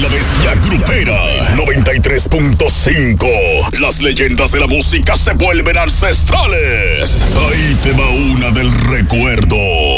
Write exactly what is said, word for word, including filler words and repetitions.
La bestia grupera noventa y tres punto cinco. Las leyendas de la música se vuelven ancestrales. Ahí te va una del recuerdo.